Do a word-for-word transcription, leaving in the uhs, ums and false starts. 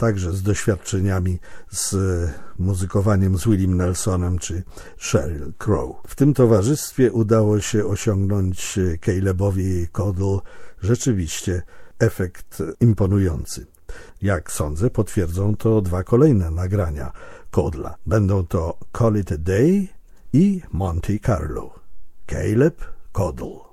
także z doświadczeniami z muzykowaniem z Willie Nelsonem czy Sheryl Crow. W tym towarzystwie udało się osiągnąć Calebowi Caudle rzeczywiście efekt imponujący. Jak sądzę, potwierdzą to dwa kolejne nagrania Caudle'a. Będą to Call It a Day i Monte Carlo. Caleb Caudle.